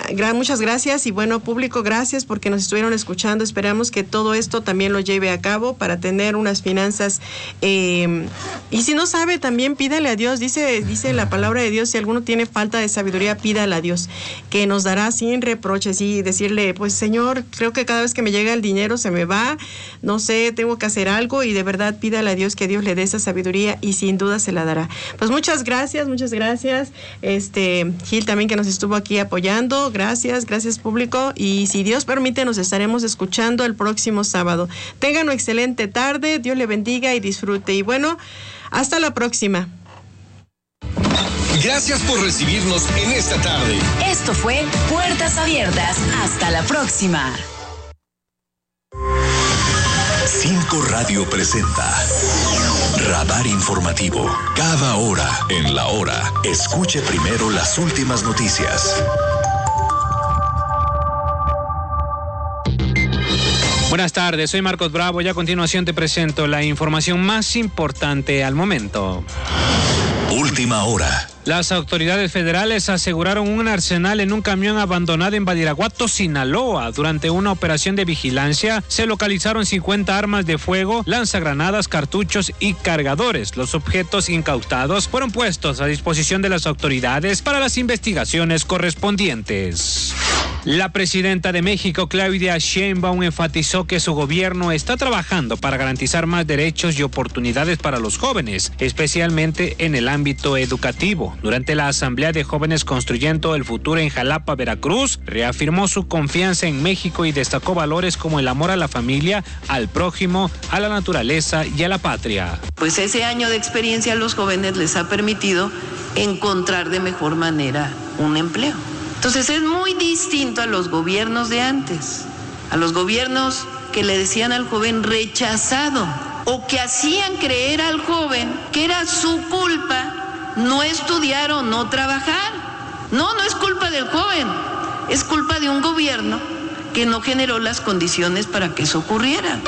muchas gracias y bueno, público, gracias porque nos estuvieron escuchando. Esperamos que todo esto también lo lleve a cabo para tener unas finanzas. Y si no sabe, también pídale a Dios. Dice la palabra de Dios, si alguno tiene falta de sabiduría, pídale a Dios, que nos dará sin reproches, y decirle, pues Señor, creo que cada vez que me llega el dinero se me va, no sé, tengo que hacer algo, y de verdad pídale a Dios que Dios le dé esa sabiduría y sin duda se la dará. Pues muchas gracias. Gil también, que nos estuvo aquí apoyando. Gracias público, y si Dios permite nos estaremos escuchando el próximo sábado. Tengan una excelente tarde, Dios le bendiga y disfrute, y bueno, hasta la próxima. Gracias por recibirnos en esta tarde. Esto fue Puertas Abiertas. Hasta la próxima. 5 Radio presenta Radar Informativo. Cada hora en la hora. Escuche primero las últimas noticias. Buenas tardes, soy Marcos Bravo y a continuación te presento la información más importante al momento. Última hora. Las autoridades federales aseguraron un arsenal en un camión abandonado en Badiraguato, Sinaloa. Durante una operación de vigilancia se localizaron 50 armas de fuego, lanzagranadas, cartuchos y cargadores. Los objetos incautados fueron puestos a disposición de las autoridades para las investigaciones correspondientes. La presidenta de México, Claudia Sheinbaum, enfatizó que su gobierno está trabajando para garantizar más derechos y oportunidades para los jóvenes, especialmente en el ámbito educativo. Durante la Asamblea de Jóvenes Construyendo el Futuro en Jalapa, Veracruz, reafirmó su confianza en México y destacó valores como el amor a la familia, al prójimo, a la naturaleza y a la patria. Pues ese año de experiencia a los jóvenes les ha permitido encontrar de mejor manera un empleo. Entonces es muy distinto a los gobiernos de antes, a los gobiernos que le decían al joven rechazado o que hacían creer al joven que era su culpa no estudiar o no trabajar. No es culpa del joven, es culpa de un gobierno que no generó las condiciones para que eso ocurriera.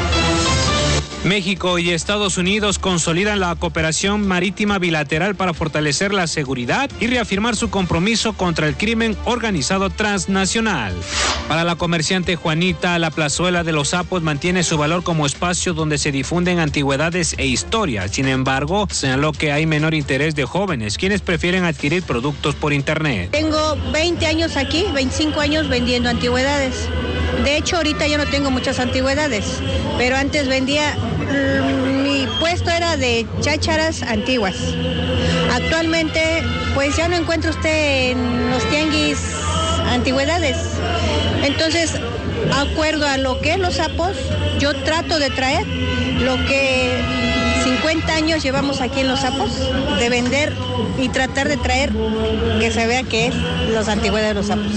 México y Estados Unidos consolidan la cooperación marítima bilateral para fortalecer la seguridad y reafirmar su compromiso contra el crimen organizado transnacional. Para la comerciante Juanita, la Plazuela de los Sapos mantiene su valor como espacio donde se difunden antigüedades e historias. Sin embargo, señaló que hay menor interés de jóvenes, quienes prefieren adquirir productos por internet. Tengo 20 años aquí, 25 años vendiendo antigüedades. De hecho, ahorita yo no tengo muchas antigüedades, pero antes vendía, mi puesto era de chácharas antiguas. Actualmente, pues ya no encuentra usted en los tianguis antigüedades. Entonces, acuerdo a lo que es Los Sapos, yo trato de traer lo que 50 años llevamos aquí en Los Sapos, de vender y tratar de traer que se vea que es las antigüedades de Los Sapos.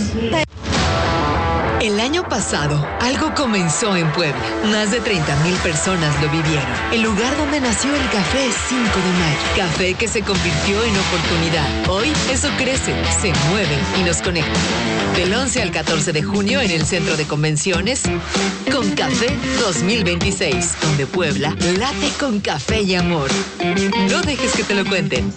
El año pasado, algo comenzó en Puebla. Más de 30,000 personas lo vivieron. El lugar donde nació el Café 5 de Mayo. Café que se convirtió en oportunidad. Hoy, eso crece, se mueve y nos conecta. Del 11 al 14 de junio en el Centro de Convenciones, Con Café 2026, donde Puebla late con café y amor. No dejes que te lo cuenten.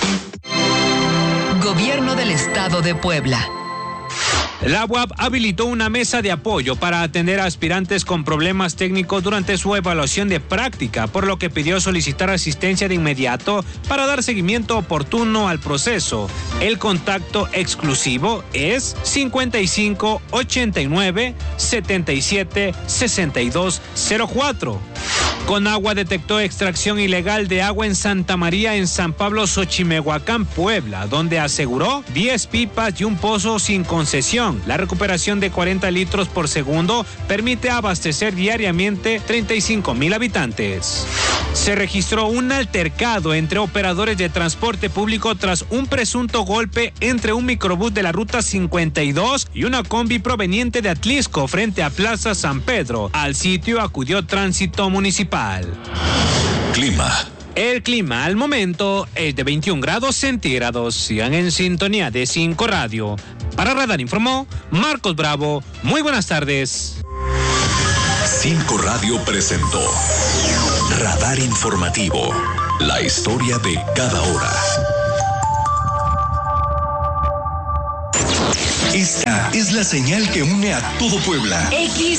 Gobierno del Estado de Puebla. La UAP habilitó una mesa de apoyo para atender a aspirantes con problemas técnicos durante su evaluación de práctica, por lo que pidió solicitar asistencia de inmediato para dar seguimiento oportuno al proceso. El contacto exclusivo es 55 89 77 62 04. Conagua detectó extracción ilegal de agua en Santa María, en San Pablo, Xochimehuacán, Puebla, donde aseguró 10 pipas y un pozo sin concesión. La recuperación de 40 litros por segundo permite abastecer diariamente 35,000 habitantes. Se registró un altercado entre operadores de transporte público tras un presunto golpe entre un microbús de la ruta 52 y una combi proveniente de Atlisco frente a Plaza San Pedro. Al sitio acudió Tránsito Municipal. Clima. El clima al momento es de 21 grados centígrados. Sigan en sintonía de 5 Radio. Para Radar informó Marcos Bravo. Muy buenas tardes. 5 Radio presentó Radar Informativo. La historia de cada hora. Esta es la señal que une a todo Puebla.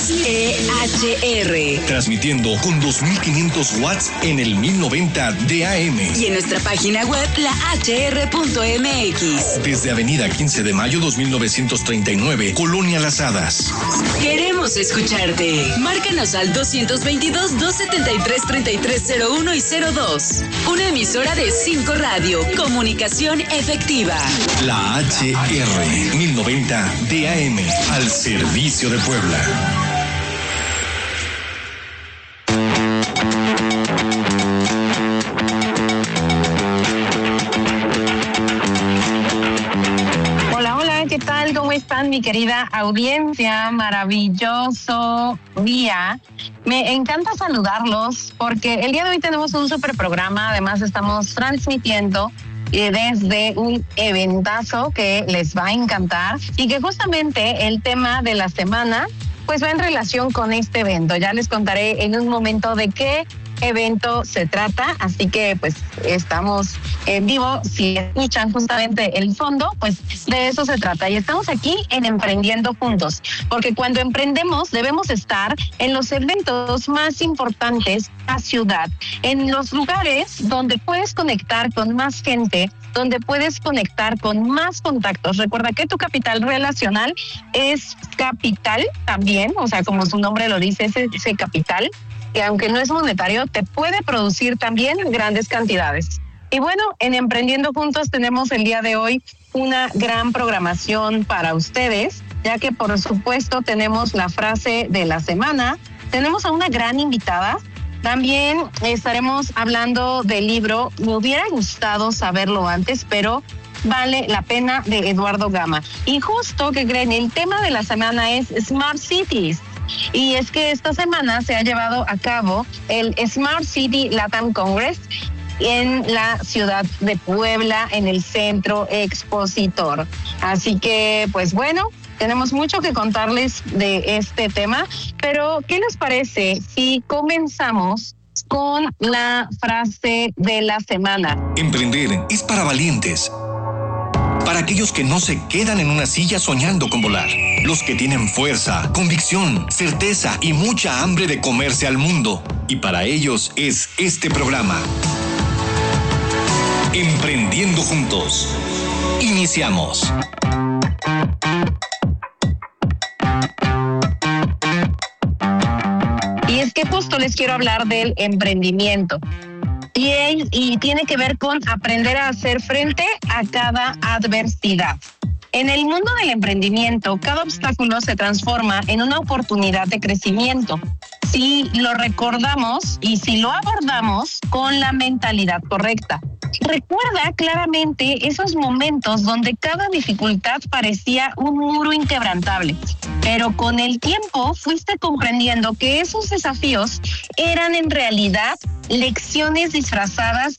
XEHR. Transmitiendo con 2500 watts en el 1090 de AM. Y en nuestra página web, lahr.mx. Desde Avenida 15 de Mayo 2939, Colonia Las Hadas. Queremos escucharte. Márcanos al 222-273-3301 y 02. Una emisora de 5 Radio. Comunicación efectiva. La HR 1090 DAM, al servicio de Puebla. Hola, ¿qué tal? ¿Cómo están, mi querida audiencia? Maravilloso día. Me encanta saludarlos porque el día de hoy tenemos un super programa. Además, estamos transmitiendo desde un eventazo que les va a encantar y que justamente el tema de la semana pues va en relación con este evento. Ya les contaré en un momento de qué evento se trata, así que pues estamos en vivo. Si escuchan justamente el fondo, pues de eso se trata. Y estamos aquí en Emprendiendo Juntos, porque cuando emprendemos debemos estar en los eventos más importantes de la ciudad, en los lugares donde puedes conectar con más gente, donde puedes conectar con más contactos. Recuerda que tu capital relacional es capital también, o sea, como su nombre lo dice, ese capital, que aunque no es monetario, te puede producir también grandes cantidades. Y bueno, en Emprendiendo Juntos tenemos el día de hoy una gran programación para ustedes, ya que por supuesto tenemos la frase de la semana, tenemos a una gran invitada, también estaremos hablando del libro Me hubiera gustado saberlo antes, pero vale la pena, de Eduardo Gama. Y justo, que creen, el tema de la semana es Smart Cities. Y es que esta semana se ha llevado a cabo el Smart City Latam Congress en la ciudad de Puebla, en el Centro Expositor. Así que, pues bueno, tenemos mucho que contarles de este tema, pero ¿qué les parece si comenzamos con la frase de la semana? Emprender es para valientes. Para aquellos que no se quedan en una silla soñando con volar. Los que tienen fuerza, convicción, certeza y mucha hambre de comerse al mundo. Y para ellos es este programa. Emprendiendo Juntos. Iniciamos. Y es que justo les quiero hablar del emprendimiento. Y tiene que ver con aprender a hacer frente a cada adversidad. En el mundo del emprendimiento, cada obstáculo se transforma en una oportunidad de crecimiento. Si lo recordamos y si lo abordamos con la mentalidad correcta. Recuerda claramente esos momentos donde cada dificultad parecía un muro inquebrantable, pero con el tiempo fuiste comprendiendo que esos desafíos eran en realidad lecciones disfrazadas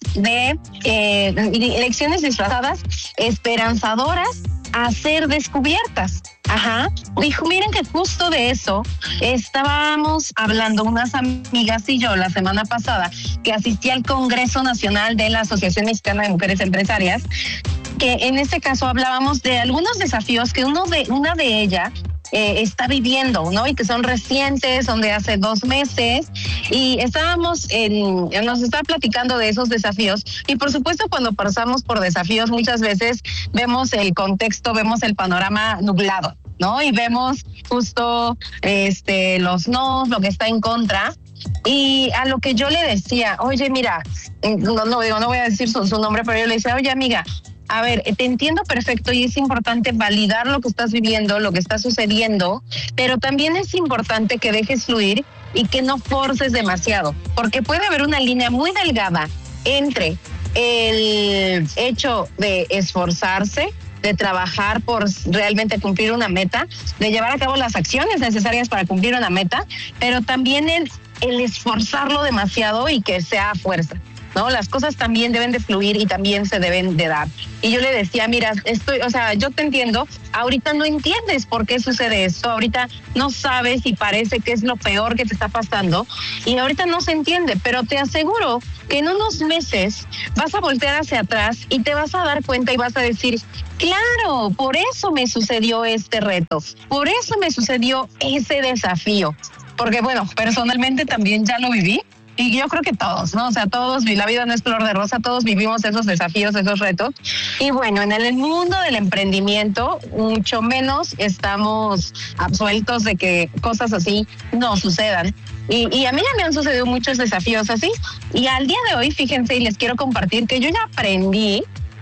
esperanzadoras a ser descubiertas. Dijo, miren que justo de eso estábamos hablando unas amigas y yo la semana pasada, que asistí al Congreso Nacional de la Asociación Mexicana de Mujeres Empresarias, que en este caso hablábamos de algunos desafíos que una de ellas está viviendo, ¿no? Y que son recientes, son de hace 2 meses, y nos está platicando de esos desafíos. Y por supuesto, cuando pasamos por desafíos, muchas veces vemos el contexto, vemos el panorama nublado, ¿no? Y vemos justo los nos, lo que está en contra. Y a lo que yo le decía, oye, mira, no voy a decir su nombre, pero yo le decía, oye, amiga, a ver, te entiendo perfecto y es importante validar lo que estás viviendo, lo que está sucediendo, pero también es importante que dejes fluir y que no forces demasiado, porque puede haber una línea muy delgada entre el hecho de esforzarse, de trabajar por realmente cumplir una meta, de llevar a cabo las acciones necesarias para cumplir una meta, pero también el esforzarlo demasiado y que sea a fuerza, ¿no? Las cosas también deben de fluir y también se deben de dar. Y yo le decía, mira, yo te entiendo, ahorita no entiendes por qué sucede esto, ahorita no sabes y parece que es lo peor que te está pasando y ahorita no se entiende, pero te aseguro que en unos meses vas a voltear hacia atrás y te vas a dar cuenta y vas a decir, claro, por eso me sucedió este reto, por eso me sucedió ese desafío, porque bueno, personalmente también ya lo viví. Y yo creo que todos, ¿no? O sea, todos, la vida no es color de rosa, todos vivimos esos desafíos, esos retos. Y bueno, en el mundo del emprendimiento, mucho menos estamos absueltos de que cosas así no sucedan. Y a mí ya me han sucedido muchos desafíos así. Y al día de hoy, fíjense, y les quiero compartir que yo ya aprendí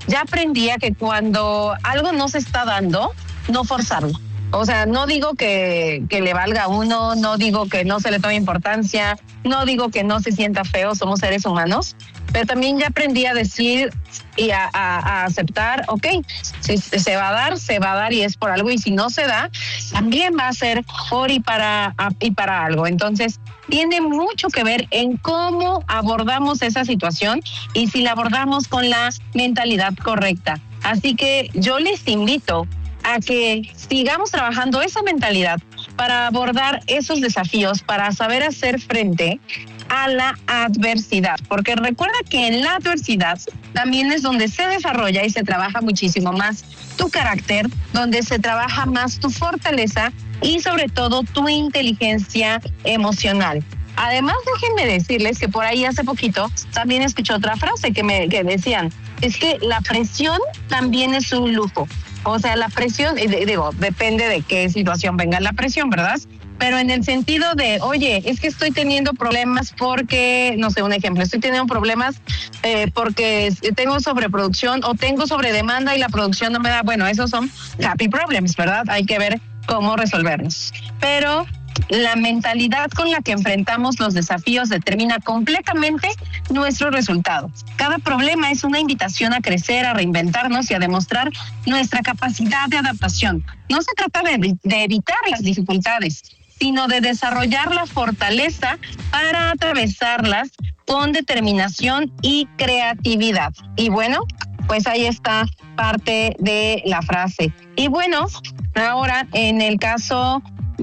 a que cuando algo no se está dando, no forzarlo. O sea, no digo que le valga a uno, no digo que no se le tome importancia, no digo que no se sienta feo, somos seres humanos, pero también ya aprendí a decir y a aceptar, ok, si se va a dar y es por algo, y si no se da, también va a ser por y para algo. Entonces, tiene mucho que ver en cómo abordamos esa situación y si la abordamos con la mentalidad correcta. Así que yo les invito a que sigamos trabajando esa mentalidad para abordar esos desafíos, para saber hacer frente a la adversidad, porque recuerda que en la adversidad también es donde se desarrolla y se trabaja muchísimo más tu carácter, donde se trabaja más tu fortaleza y sobre todo tu inteligencia emocional. Además, déjenme decirles que por ahí hace poquito también escuché otra frase que decían, es que la presión también es un lujo. O sea, la presión, depende de qué situación venga la presión, ¿verdad? Pero en el sentido de, oye, es que estoy teniendo problemas porque, no sé, un ejemplo, estoy teniendo problemas porque tengo sobreproducción o tengo sobredemanda y la producción no me da, bueno, esos son happy problems, ¿verdad? Hay que ver cómo resolverlos. Pero la mentalidad con la que enfrentamos los desafíos determina completamente nuestro resultado. Cada problema es una invitación a crecer, a reinventarnos y a demostrar nuestra capacidad de adaptación. No se trata de evitar las dificultades, sino de desarrollar la fortaleza para atravesarlas con determinación y creatividad. Y bueno, pues ahí está parte de la frase. Y bueno, ahora en el caso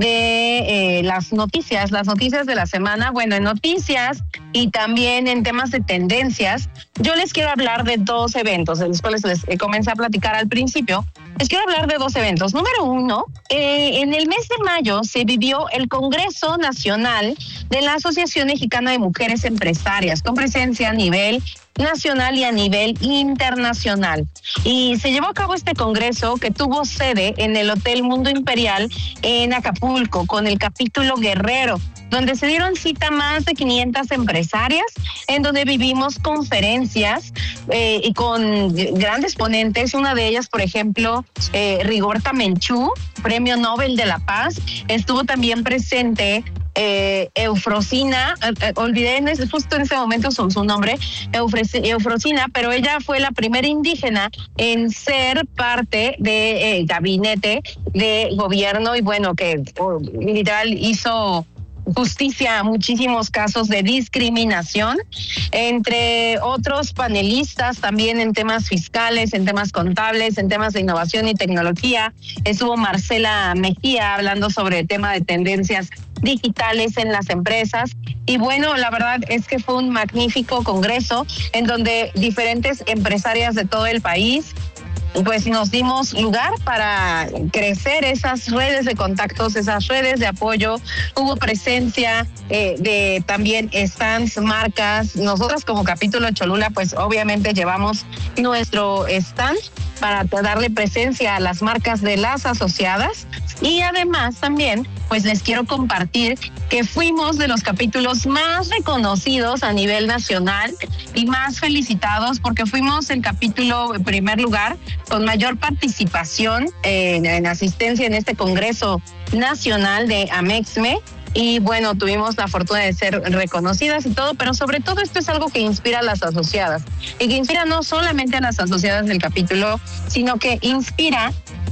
de las noticias de la semana, bueno, en noticias y también en temas de tendencias, yo les quiero hablar de dos eventos, de los cuales les comencé a platicar al principio. Les quiero hablar de dos eventos. Número uno, en el mes de mayo se vivió el Congreso Nacional de la Asociación Mexicana de Mujeres Empresarias, con presencia a nivel nacional y a nivel internacional. Y se llevó a cabo este congreso que tuvo sede en el Hotel Mundo Imperial en Acapulco, con el capítulo Guerrero, donde se dieron cita más de 500 empresarias, en donde vivimos conferencias y con grandes ponentes. Una de ellas, por ejemplo, Rigoberta Menchú, Premio Nobel de la Paz. Estuvo también presente Eufrosina, olvidé justo en ese momento su nombre, Eufrosina, pero ella fue la primera indígena en ser parte de gabinete de gobierno y bueno, que literal hizo justicia a muchísimos casos de discriminación, entre otros panelistas también en temas fiscales, en temas contables, en temas de innovación y tecnología. Estuvo Marcela Mejía hablando sobre el tema de tendencias digitales en las empresas. Y bueno, la verdad es que fue un magnífico congreso en donde diferentes empresarias de todo el país pues nos dimos lugar para crecer esas redes de contactos, esas redes de apoyo. Hubo presencia de también stands, marcas. Nosotros como Capítulo Cholula, pues obviamente llevamos nuestro stand para darle presencia a las marcas de las asociadas. Y además también, pues les quiero compartir que fuimos de los capítulos más reconocidos a nivel nacional y más felicitados porque fuimos el capítulo en primer lugar con mayor participación en asistencia en este Congreso Nacional de Amexme. Y bueno, tuvimos la fortuna de ser reconocidas y todo, pero sobre todo esto es algo que inspira a las asociadas y que inspira no solamente a las asociadas del capítulo, sino que inspira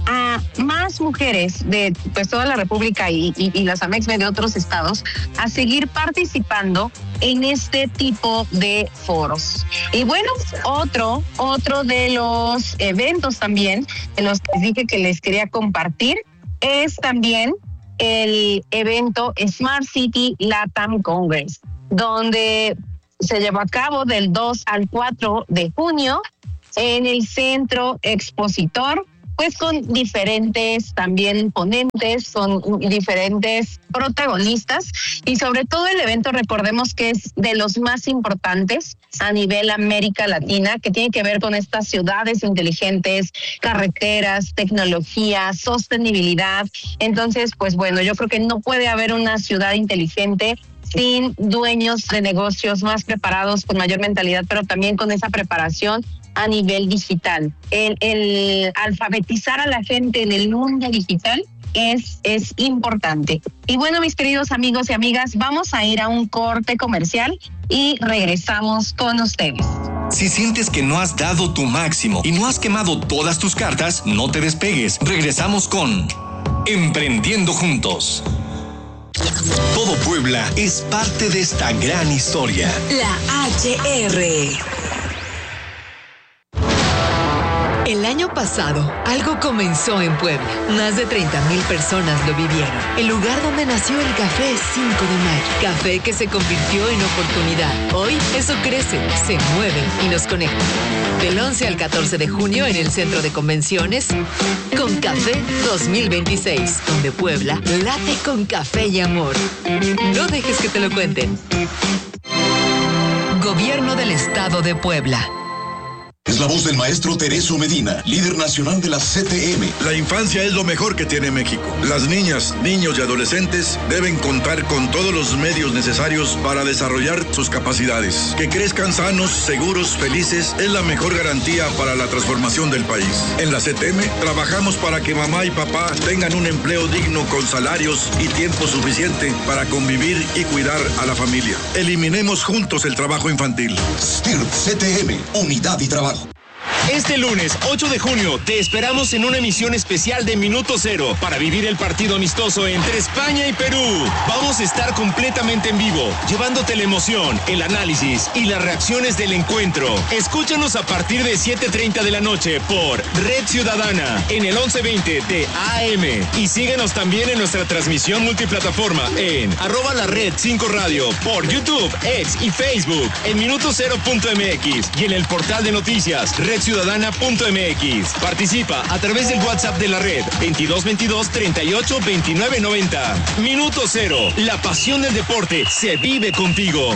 a más mujeres de pues toda la República y las AMEXME de otros estados a seguir participando en este tipo de foros. Y bueno, otro de los eventos también en los que les dije que les quería compartir es también el evento Smart City LATAM Congress, donde se llevó a cabo del 2 al 4 de junio en el Centro Expositor, pues con diferentes también ponentes, con diferentes protagonistas y sobre todo el evento, recordemos que es de los más importantes a nivel América Latina, que tiene que ver con estas ciudades inteligentes, carreteras, tecnología, sostenibilidad. Entonces, pues bueno, yo creo que no puede haber una ciudad inteligente sin dueños de negocios más preparados, con mayor mentalidad, pero también con esa preparación a nivel digital. El alfabetizar a la gente en el mundo digital es importante. Y bueno, mis queridos amigos y amigas, vamos a ir a un corte comercial y regresamos con ustedes. Si sientes que no has dado tu máximo y no has quemado todas tus cartas, no te despegues. Regresamos con Emprendiendo Juntos. Todo Puebla es parte de esta gran historia. La HR. El año pasado, algo comenzó en Puebla. Más de 30,000 personas lo vivieron. El lugar donde nació el Café 5 de Mayo. Café que se convirtió en oportunidad. Hoy, eso crece, se mueve y nos conecta. Del 11 al 14 de junio en el Centro de Convenciones, Con Café 2026, donde Puebla late con café y amor. No dejes que te lo cuenten. Gobierno del Estado de Puebla. Es la voz del maestro Tereso Medina, líder nacional de la CTM. La infancia es lo mejor que tiene México. Las niñas, niños y adolescentes deben contar con todos los medios necesarios para desarrollar sus capacidades. Que crezcan sanos, seguros, felices es la mejor garantía para la transformación del país. En la CTM trabajamos para que mamá y papá tengan un empleo digno con salarios y tiempo suficiente para convivir y cuidar a la familia. Eliminemos juntos el trabajo infantil. STIRP CTM, Unidad y Trabajo. Este lunes 8 de junio te esperamos en una emisión especial de Minuto Cero para vivir el partido amistoso entre España y Perú. Vamos a estar completamente en vivo, llevándote la emoción, el análisis y las reacciones del encuentro. Escúchanos a partir de 7:30 de la noche por Red Ciudadana en el 1120 de AM y síguenos también en nuestra transmisión multiplataforma en @lared5radio por YouTube, X y Facebook, en minutocero.mx y en el portal de noticias redciudadana.mx. Participa a través del WhatsApp de la red 2222 38 29 90. Minuto Cero, la pasión del deporte se vive contigo.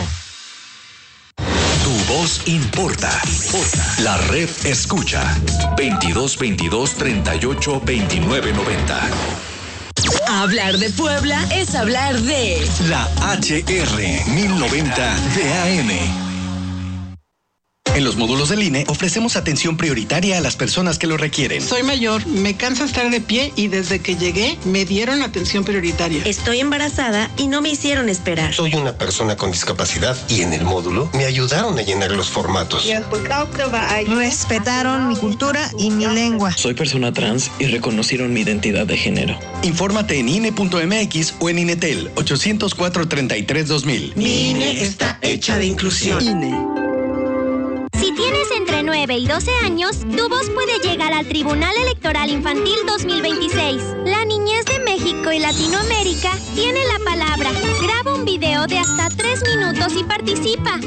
Tu voz importa. La red escucha 2222 38 29 90. Hablar de Puebla es hablar de La HR 1090 de AM. En los módulos del INE ofrecemos atención prioritaria a las personas que lo requieren. Soy mayor, me cansa estar de pie y desde que llegué me dieron atención prioritaria. Estoy embarazada y no me hicieron esperar. Soy una persona con discapacidad y en el módulo me ayudaron a llenar los formatos. Respetaron mi cultura y mi lengua. Soy persona trans y reconocieron mi identidad de género. Infórmate en INE.mx o en INETEL 804-33-2000. Mi INE está hecha de inclusión. INE. Si tienes entre 9 y 12 años, tu voz puede llegar al Tribunal Electoral Infantil 2026. La niñez de México y Latinoamérica tiene la palabra. Graba un video de hasta 3 minutos y participa.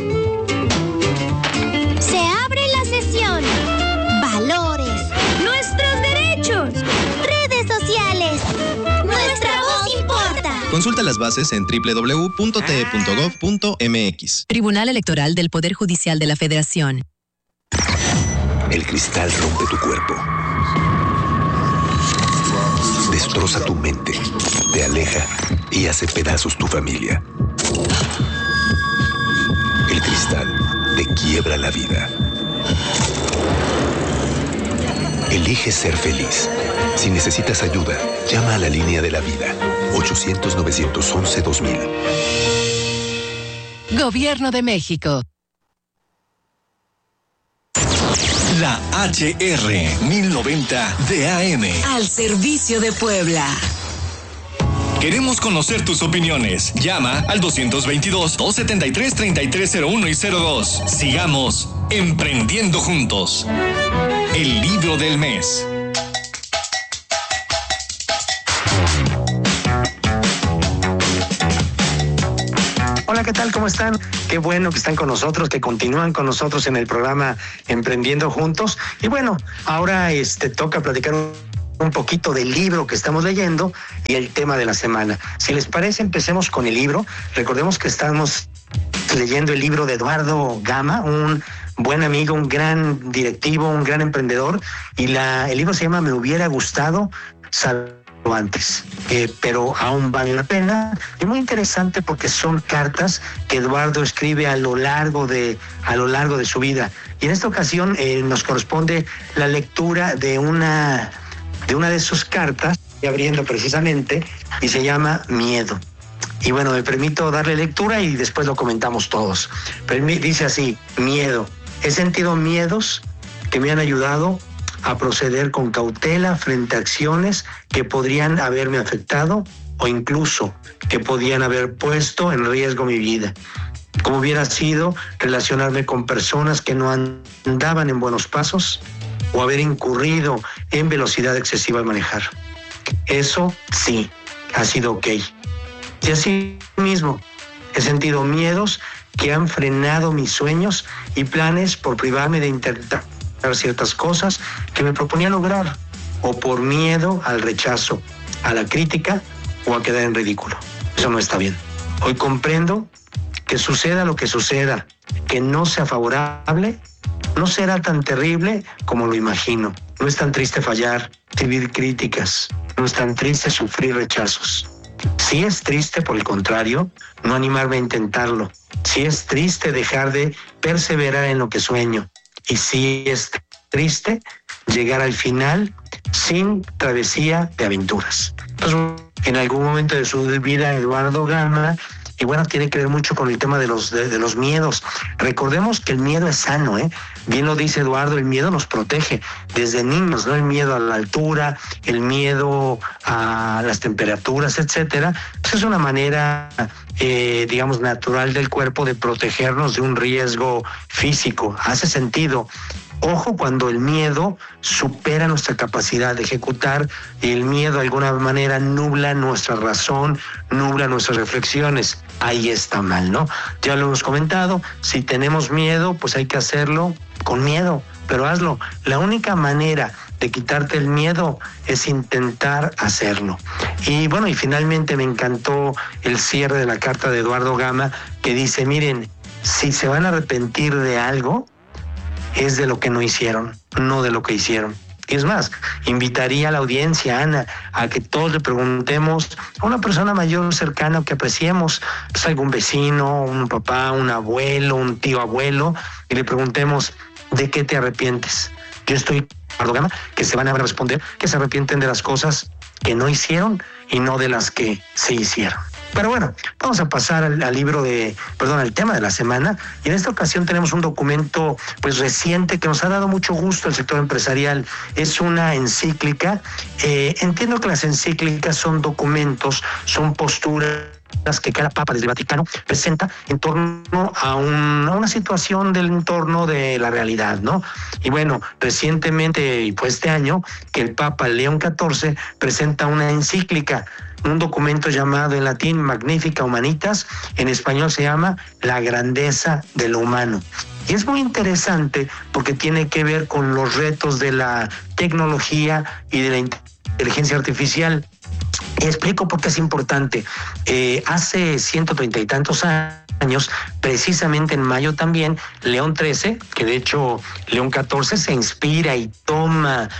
Se abre la sesión. Valores. Nuestros derechos. Redes sociales. Nuestra voz importa. Consulta las bases en www.te.gov.mx. Tribunal Electoral del Poder Judicial de la Federación. El cristal rompe tu cuerpo. Destroza tu mente, te aleja y hace pedazos tu familia. El cristal te quiebra la vida. Elige ser feliz. Si necesitas ayuda, llama a la línea de la vida. 800-911-2000. Gobierno de México. La HR 1090 de AM. Al servicio de Puebla. Queremos conocer tus opiniones. Llama al 222-273-3301 y 02. Sigamos emprendiendo juntos. El libro del mes. Hola, ¿qué tal? ¿Cómo están? Qué bueno que están con nosotros, que continúan con nosotros en el programa Emprendiendo Juntos. Y bueno, ahora toca platicar un poquito del libro que estamos leyendo y el tema de la semana. Si les parece, empecemos con el libro. Recordemos que estamos leyendo el libro de Eduardo Gama, un buen amigo, un gran directivo, un gran emprendedor, y el libro se llama Me hubiera gustado saberlo antes, pero aún vale la pena. Es muy interesante porque son cartas que Eduardo escribe a lo largo de su vida, y en esta ocasión nos corresponde la lectura de una de sus cartas, abriendo precisamente, y se llama Miedo. Y bueno, me permito darle lectura y después lo comentamos todos. Pero dice así: miedo. He sentido miedos que me han ayudado a proceder con cautela frente a acciones que podrían haberme afectado o incluso que podían haber puesto en riesgo mi vida. Como hubiera sido relacionarme con personas que no andaban en buenos pasos o haber incurrido en velocidad excesiva al manejar. Eso sí, ha sido ok. Y así mismo, he sentido miedos que han frenado mis sueños y planes por privarme de intentar ciertas cosas que me proponía lograr, o por miedo al rechazo, a la crítica o a quedar en ridículo. Eso no está bien. Hoy comprendo que suceda lo que suceda, que no sea favorable, no será tan terrible como lo imagino. No es tan triste fallar, recibir críticas, no es tan triste sufrir rechazos. Sí es triste, por el contrario, no animarme a intentarlo. Sí es triste dejar de perseverar en lo que sueño. Y sí es triste llegar al final sin travesía de aventuras. Entonces, en algún momento de su vida, Eduardo Gama, y bueno, tiene que ver mucho con el tema de los miedos. Recordemos que el miedo es sano, ¿eh? Bien lo dice Eduardo, el miedo nos protege desde niños, ¿no? El miedo a la altura, el miedo a las temperaturas, etcétera. Pues es una manera, digamos, natural del cuerpo de protegernos de un riesgo físico. Hace sentido. Ojo cuando el miedo supera nuestra capacidad de ejecutar, y el miedo de alguna manera nubla nuestra razón, nubla nuestras reflexiones. Ahí está mal, ¿no? Ya lo hemos comentado, si tenemos miedo, pues hay que hacerlo con miedo, pero hazlo. La única manera de quitarte el miedo es intentar hacerlo. Y bueno, y finalmente me encantó el cierre de la carta de Eduardo Gama, que dice: miren, si se van a arrepentir de algo, es de lo que no hicieron, no de lo que hicieron. Y es más, invitaría a la audiencia, Ana, a que todos le preguntemos a una persona mayor cercana que apreciemos, pues algún vecino, un papá, un abuelo, un tío abuelo, y le preguntemos: ¿de qué te arrepientes? Yo estoy Eduardo Gama, que se van a responder que se arrepienten de las cosas que no hicieron y no de las que se hicieron. Pero bueno, vamos a pasar al tema de la semana, y en esta ocasión tenemos un documento pues reciente que nos ha dado mucho gusto al sector empresarial. Es una encíclica. Entiendo que las encíclicas son documentos, son posturas que cada papa desde el Vaticano presenta en torno a una situación del entorno de la realidad, ¿no? Y bueno, recientemente, y fue este año, que el Papa León XIV presenta una encíclica, un documento llamado en latín Magnificat Humanitas, en español se llama La grandeza de lo humano. Y es muy interesante porque tiene que ver con los retos de la tecnología y de la inteligencia artificial. Y explico por qué es importante. Hace 130 y tantos años, precisamente en mayo también, León XIII, que de hecho León XIV se inspira y toma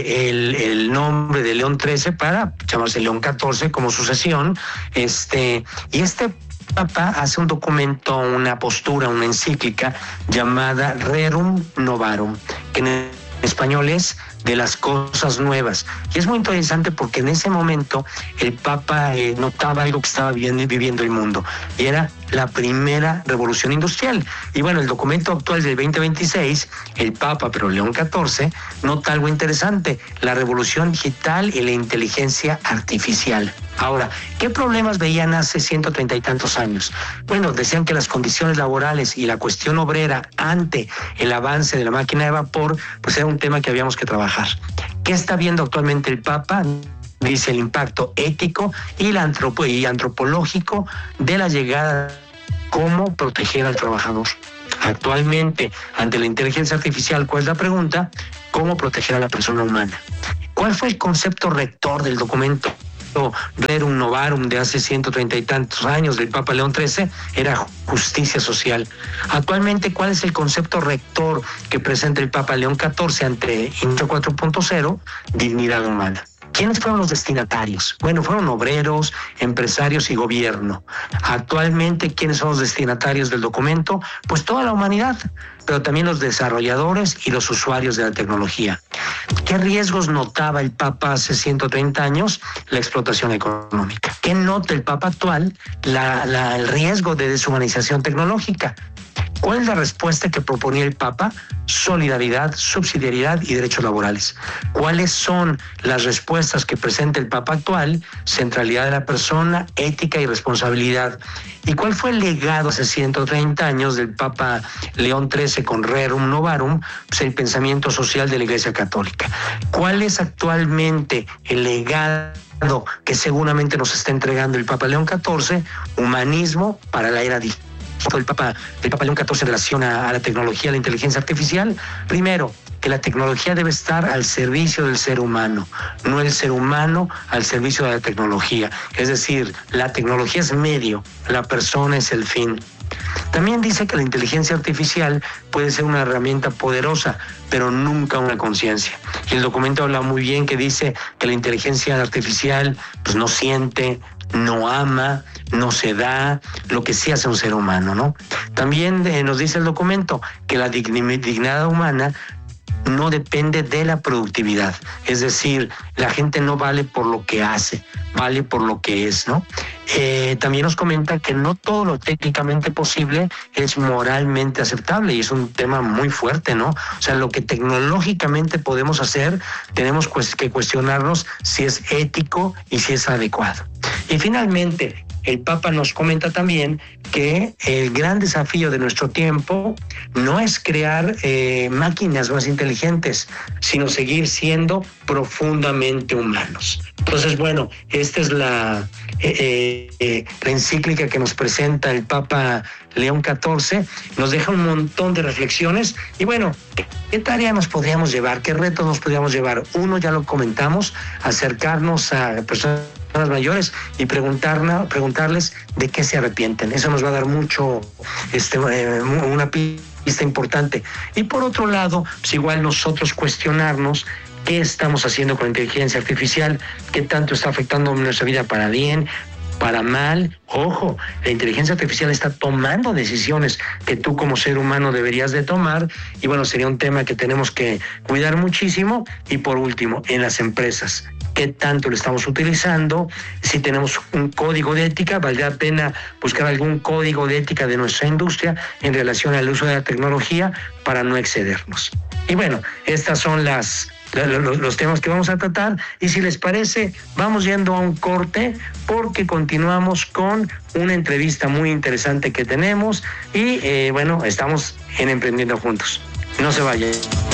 el nombre de León XIII para llamarse León XIV como sucesión, y este Papa hace un documento, una postura, una encíclica llamada Rerum Novarum, que en español es de las cosas nuevas. Y es muy interesante porque en ese momento el Papa notaba algo que estaba viviendo el mundo, y era la primera revolución industrial. Y bueno, el documento actual del 2026, el Papa, pero León XIV, nota algo interesante: la revolución digital y la inteligencia artificial. Ahora, ¿qué problemas veían hace 130 y tantos años? Bueno, decían que las condiciones laborales y la cuestión obrera ante el avance de la máquina de vapor, pues era un tema que habíamos que trabajar. ¿Qué está viendo actualmente el Papa? Dice el impacto ético y antropológico de la llegada, cómo proteger al trabajador. Actualmente, ante la inteligencia artificial, ¿cuál es la pregunta? ¿Cómo proteger a la persona humana? ¿Cuál fue el concepto rector del documento Rerum Novarum de hace 130 y tantos años del Papa León XIII? Era justicia social. Actualmente, ¿cuál es el concepto rector que presenta el Papa León XIV ante Industria 4.0? Dignidad humana. ¿Quiénes fueron los destinatarios? Bueno, fueron obreros, empresarios y gobierno. Actualmente, ¿quiénes son los destinatarios del documento? Pues toda la humanidad, pero también los desarrolladores y los usuarios de la tecnología. ¿Qué riesgos notaba el Papa hace 130 años? La explotación económica. ¿Qué nota el Papa actual? El riesgo de deshumanización tecnológica. ¿Cuál es la respuesta que proponía el Papa? Solidaridad, subsidiariedad y derechos laborales. ¿Cuáles son las respuestas que presenta el Papa actual? Centralidad de la persona, ética y responsabilidad. ¿Y cuál fue el legado hace 130 años del Papa León XIII con Rerum Novarum? Pues el pensamiento social de la Iglesia Católica. ¿Cuál es actualmente el legado que seguramente nos está entregando el Papa León XIV? Humanismo para la era digital. El Papa León XIV en relación a la tecnología, la inteligencia artificial. Primero, que la tecnología debe estar al servicio del ser humano, no el ser humano al servicio de la tecnología. Es decir, la tecnología es medio, la persona es el fin. También dice que la inteligencia artificial puede ser una herramienta poderosa, pero nunca una conciencia. Y el documento habla muy bien, que dice que la inteligencia artificial pues no siente, no ama, no se da, lo que sí hace un ser humano, ¿no? También nos dice el documento que la dignidad humana no depende de la productividad. Es decir, la gente no vale por lo que hace, vale por lo que es, ¿no? También nos comenta que no todo lo técnicamente posible es moralmente aceptable, y es un tema muy fuerte, ¿no? O sea, lo que tecnológicamente podemos hacer, tenemos que cuestionarnos si es ético y si es adecuado. Y finalmente, el Papa nos comenta también que el gran desafío de nuestro tiempo no es crear máquinas más inteligentes, sino seguir siendo profundamente humanos. Entonces, bueno, esta es la encíclica que nos presenta el Papa León XIV. Nos deja un montón de reflexiones. Y bueno, ¿qué tarea nos podríamos llevar? ¿Qué retos nos podríamos llevar? Uno, ya lo comentamos, acercarnos a personas mayores y preguntarles de qué se arrepienten. Eso nos va a dar mucho, una pista importante. Y por otro lado, pues igual nosotros cuestionarnos qué estamos haciendo con la inteligencia artificial, qué tanto está afectando nuestra vida para bien, para mal. Ojo, la inteligencia artificial está tomando decisiones que tú como ser humano deberías de tomar, y bueno, sería un tema que tenemos que cuidar muchísimo. Y por último, en las empresas, ¿qué tanto lo estamos utilizando? Si tenemos un código de ética, valdría la pena buscar algún código de ética de nuestra industria en relación al uso de la tecnología para no excedernos. Y bueno, estas son los temas que vamos a tratar, y si les parece, vamos yendo a un corte porque continuamos con una entrevista muy interesante que tenemos y bueno, estamos en Emprendiendo Juntos. No se vayan.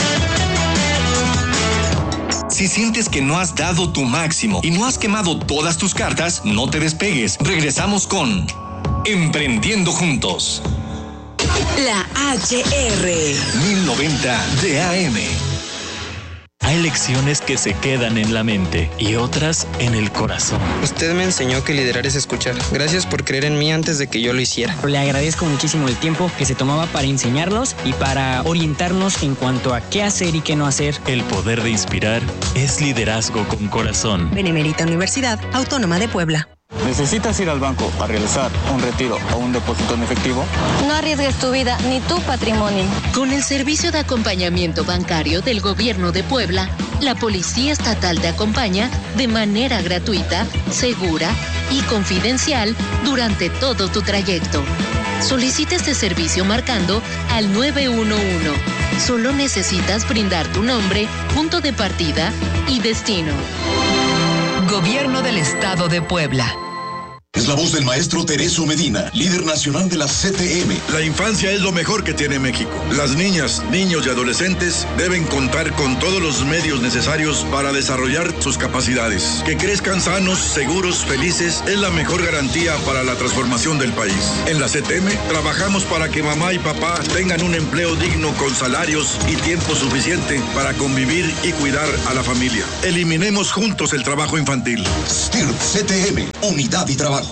Si sientes que no has dado tu máximo y no has quemado todas tus cartas, no te despegues. Regresamos con Emprendiendo Juntos. La HR 1090 de AM. Hay lecciones que se quedan en la mente y otras en el corazón. Usted me enseñó que liderar es escuchar. Gracias por creer en mí antes de que yo lo hiciera. Le agradezco muchísimo el tiempo que se tomaba para enseñarnos y para orientarnos en cuanto a qué hacer y qué no hacer. El poder de inspirar es liderazgo con corazón. Benemérita Universidad Autónoma de Puebla. ¿Necesitas ir al banco a realizar un retiro o un depósito en efectivo? No arriesgues tu vida ni tu patrimonio. Con el servicio de acompañamiento bancario del Gobierno de Puebla, la Policía Estatal te acompaña de manera gratuita, segura y confidencial durante todo tu trayecto. Solicita este servicio marcando al 911. Solo necesitas brindar tu nombre, punto de partida y destino. Gobierno del Estado de Puebla. Es la voz del maestro Tereso Medina, líder nacional de la CTM. La infancia es lo mejor que tiene México. Las niñas, niños y adolescentes deben contar con todos los medios necesarios para desarrollar sus capacidades. Que crezcan sanos, seguros, felices es la mejor garantía para la transformación del país. En la CTM trabajamos para que mamá y papá tengan un empleo digno con salarios y tiempo suficiente para convivir y cuidar a la familia. Eliminemos juntos el trabajo infantil. STIRP CTM, unidad y trabajo.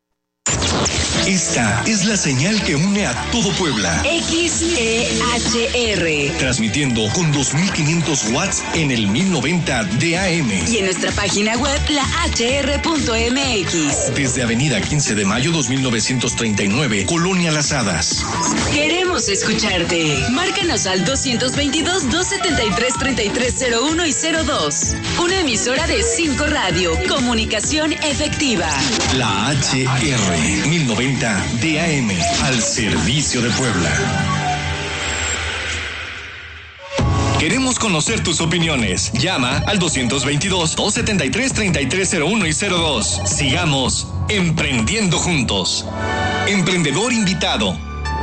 Esta es la señal que une a todo Puebla. XEHR. Transmitiendo con 2500 watts en el 1090 de AM. Y en nuestra página web, lahr.mx. Desde Avenida 15 de Mayo 2939, Colonia Las Hadas. Queremos escucharte. Márcanos al 222-273-3301 y 02. Una emisora de 5 Radio. Comunicación efectiva. La HR 1090 DAM, al servicio de Puebla. Queremos conocer tus opiniones. Llama al 222-273-3301 y 02. Sigamos emprendiendo juntos. Emprendedor invitado.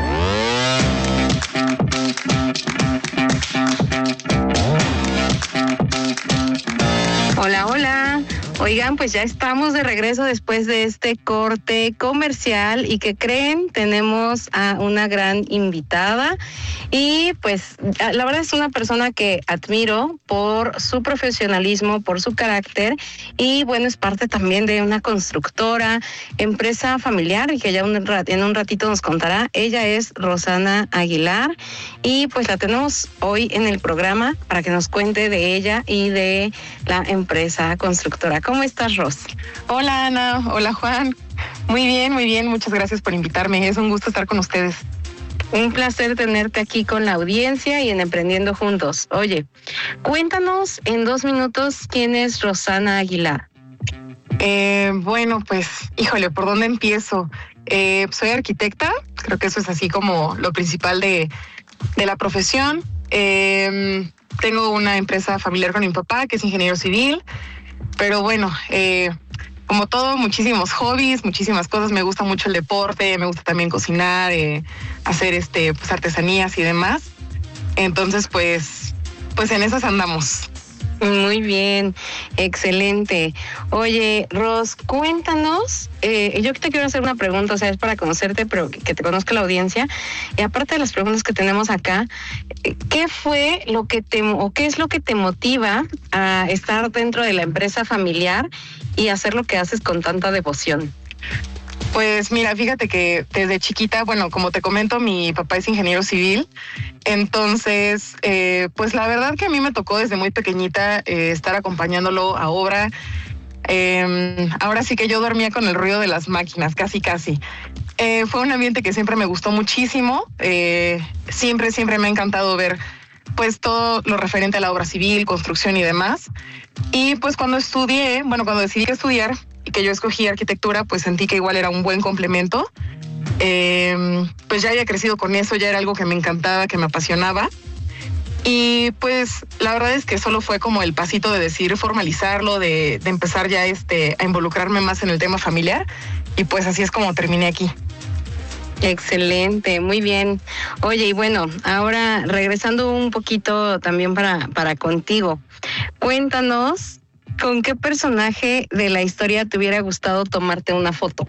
Hola, hola. Oigan, pues ya estamos de regreso después de este corte comercial y ¿qué creen? Tenemos a una gran invitada y pues la verdad es una persona que admiro por su profesionalismo, por su carácter y bueno, es parte también de una constructora, empresa familiar y que ya en un ratito nos contará. Ella es Rosana Aguilar y pues la tenemos hoy en el programa para que nos cuente de ella y de la empresa constructora. ¿Cómo estás, Ros? Hola, Ana. Hola, Juan. Muy bien, muy bien. Muchas gracias por invitarme. Es un gusto estar con ustedes. Un placer tenerte aquí con la audiencia y en Emprendiendo Juntos. Oye, cuéntanos en 2 minutos quién es Rosana Aguilar. Bueno, pues, híjole, ¿por dónde empiezo? Soy arquitecta. Creo que eso es así como lo principal de la profesión. Tengo una empresa familiar con mi papá, que es ingeniero civil. Pero bueno, como todo, muchísimos hobbies, muchísimas cosas. Me gusta mucho el deporte, me gusta también cocinar, hacer pues artesanías y demás. Entonces, pues en esas andamos. Muy bien, excelente. Oye, Ros, cuéntanos, yo te quiero hacer una pregunta, o sea, es para conocerte, pero que te conozca la audiencia. Y aparte de las preguntas que tenemos acá, ¿qué fue lo que qué es lo que te motiva a estar dentro de la empresa familiar y hacer lo que haces con tanta devoción? Pues mira, fíjate que desde chiquita, bueno, como te comento, mi papá es ingeniero civil, entonces, pues la verdad que a mí me tocó desde muy pequeñita estar acompañándolo a obra. Ahora sí que yo dormía con el ruido de las máquinas, casi. Fue un ambiente que siempre me gustó muchísimo, siempre me ha encantado ver pues todo lo referente a la obra civil, construcción y demás. Y pues cuando decidí estudiar, y que yo escogí arquitectura, pues sentí que igual era un buen complemento. Pues ya había crecido con eso, ya era algo que me encantaba, que me apasionaba. Y pues la verdad es que solo fue como el pasito de decidir formalizarlo, de empezar ya a involucrarme más en el tema familiar. Y pues así es como terminé aquí. Excelente, muy bien. Oye, y bueno, ahora regresando un poquito también para contigo, cuéntanos ¿con qué personaje de la historia te hubiera gustado tomarte una foto?